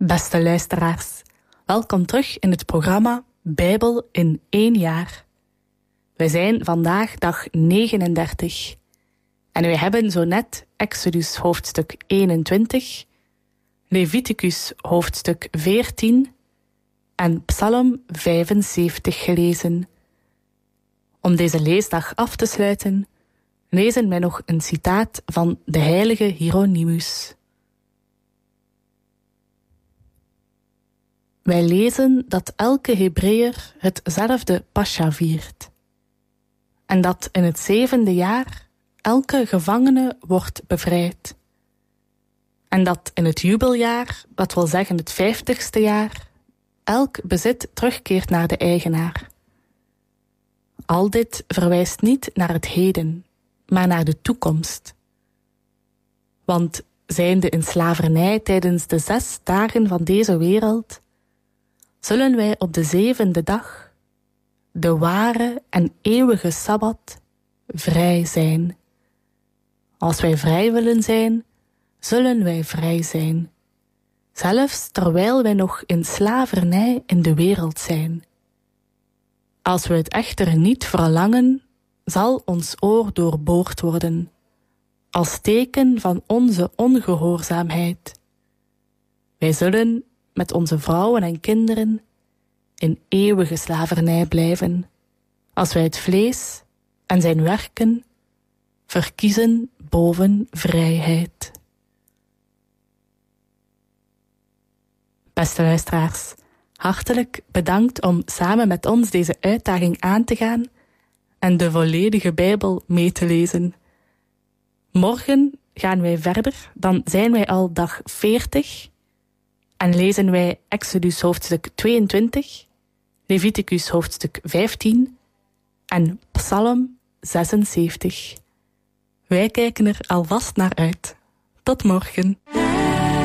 Beste luisteraars, welkom terug in het programma Bijbel in 1 jaar. We zijn vandaag dag 39 en we hebben zo net Exodus hoofdstuk 21, Leviticus hoofdstuk 14 en Psalm 75 gelezen. Om deze leesdag af te sluiten, lezen wij nog een citaat van de heilige Hieronymus. Wij lezen dat elke Hebreeër hetzelfde Pascha viert. En dat in het 7e jaar elke gevangene wordt bevrijd. En dat in het jubeljaar, dat wil zeggen het 50ste jaar, elk bezit terugkeert naar de eigenaar. Al dit verwijst niet naar het heden, maar naar de toekomst. Want zijnde in slavernij tijdens de 6 dagen van deze wereld, zullen wij op de 7e dag, de ware en eeuwige Sabbat, vrij zijn. Als wij vrij willen zijn, zullen wij vrij zijn, zelfs terwijl wij nog in slavernij in de wereld zijn. Als we het echter niet verlangen, zal ons oor doorboord worden, als teken van onze ongehoorzaamheid. Wij zullen met onze vrouwen en kinderen in eeuwige slavernij blijven, als wij het vlees en zijn werken verkiezen boven vrijheid. Beste luisteraars, hartelijk bedankt om samen met ons deze uitdaging aan te gaan en de volledige Bijbel mee te lezen. Morgen gaan wij verder, dan zijn wij al dag 40 en lezen wij Exodus hoofdstuk 22, Leviticus hoofdstuk 15 en Psalm 76. Wij kijken er alvast naar uit. Tot morgen.